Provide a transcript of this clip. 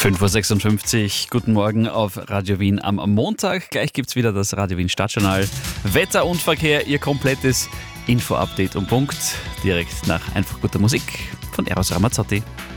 5.56 Uhr, guten Morgen auf Radio Wien am Montag. Gleich gibt es wieder das Radio Wien Stadtjournal. Wetter und Verkehr, ihr komplettes Info-Update und Punkt. Direkt nach einfach guter Musik von Eros Ramazzotti.